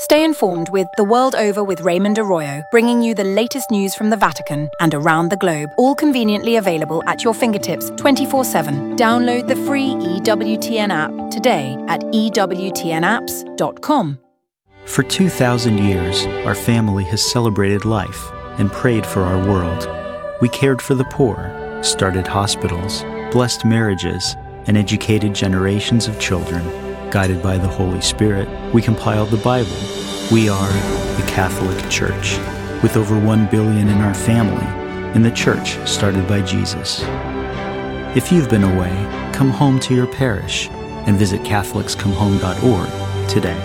Stay informed with The World Over with Raymond Arroyo, bringing you the latest news from the Vatican and around the globe, all conveniently available at your fingertips 24/7. Download the free EWTN app today at ewtnapps.com. For 2,000 years, our family has celebrated life and prayed for our world. We cared for the poor, started hospitals, blessed marriages, and educated generations of children. Guided by the Holy Spirit, we compiled the Bible. We are the Catholic Church, with over 1 billion in our family, and the church started by Jesus. If you've been away, come home to your parish and visit catholicscomehome.org today.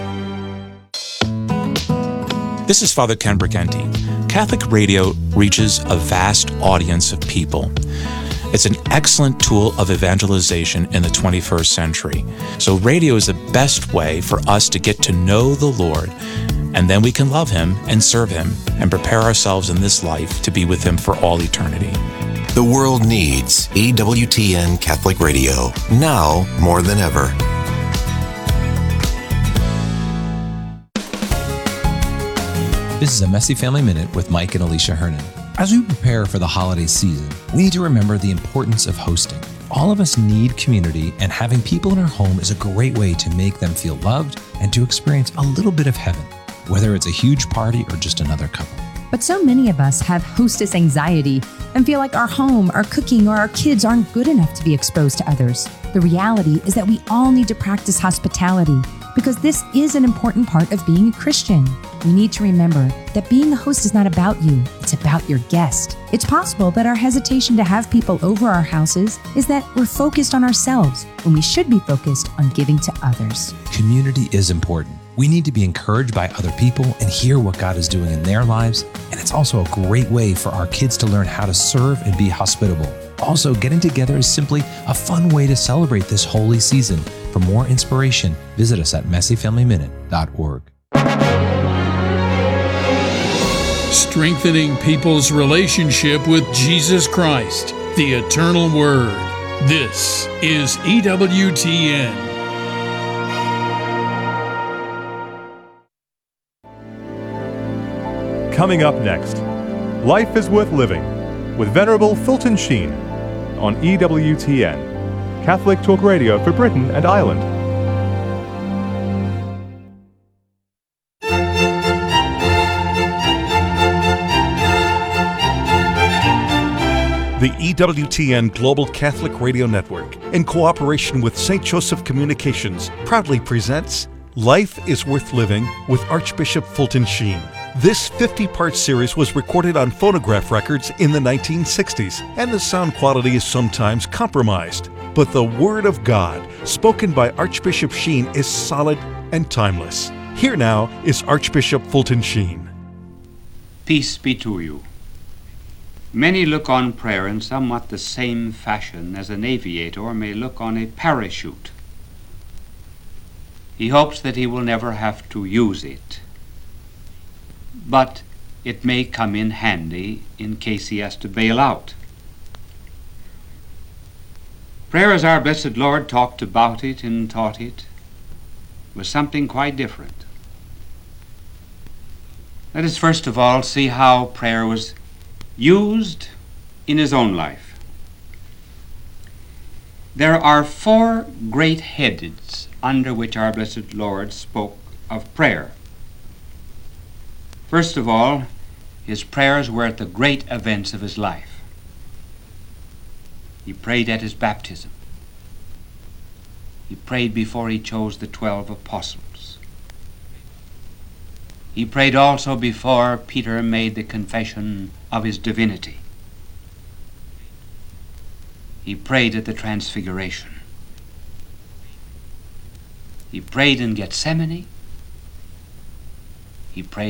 This is Father Ken Briganti. Catholic radio reaches a vast audience of people. It's an excellent tool of evangelization in the 21st century. So radio is the best way for us to get to know the Lord, and then we can love Him and serve Him and prepare ourselves in this life to be with Him for all eternity. The world needs EWTN Catholic Radio, now more than ever. This is a Messy Family Minute with Mike and Alicia Hernan. As we prepare for the holiday season, we need to remember the importance of hosting. All of us need community, and having people in our home is a great way to make them feel loved and to experience a little bit of heaven, whether it's a huge party or just another couple. But so many of us have hostess anxiety and feel like our home, our cooking, or our kids aren't good enough to be exposed to others. The reality is that we all need to practice hospitality because this is an important part of being a Christian. We need to remember that being a host is not about you, it's about your guest. It's possible that our hesitation to have people over our houses is that we're focused on ourselves when we should be focused on giving to others. Community is important. We need to be encouraged by other people and hear what God is doing in their lives. And it's also a great way for our kids to learn how to serve and be hospitable. Also, getting together is simply a fun way to celebrate this holy season. For more inspiration, visit us at messyfamilyminute.org. Strengthening people's relationship with Jesus Christ, the Eternal Word. This is EWTN. Coming up next, Life is Worth Living with Venerable Fulton Sheen on EWTN, Catholic Talk Radio for Britain and Ireland. The EWTN Global Catholic Radio Network, in cooperation with St. Joseph Communications, proudly presents Life is Worth Living with Archbishop Fulton Sheen. This 50-part series was recorded on phonograph records in the 1960s, and the sound quality is sometimes compromised. But the Word of God, spoken by Archbishop Sheen, is solid and timeless. Here now is Archbishop Fulton Sheen. Peace be to you. Many look on prayer in somewhat the same fashion as an aviator may look on a parachute. He hopes that he will never have to use it, but it may come in handy in case he has to bail out. Prayer, as our blessed Lord talked about it and taught it, was something quite different. Let us first of all see how prayer was used in his own life. There are 4 great heads under which our blessed Lord spoke of prayer. First of all, his prayers were at the great events of his life. He prayed at his baptism. He prayed before he chose the 12 apostles. He prayed also before Peter made the confession of his divinity. He prayed at the Transfiguration. He prayed in Gethsemane. He prayed